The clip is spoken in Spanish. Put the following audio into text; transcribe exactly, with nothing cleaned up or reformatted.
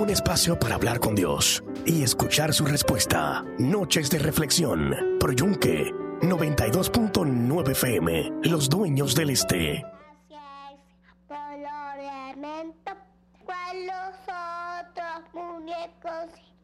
Un espacio para hablar con Dios y escuchar su respuesta. Noches de reflexión. Por Yunque noventa y dos punto nueve F M. Los dueños del este. Gracias por los elementos. ¿Cuál los otros muñecos?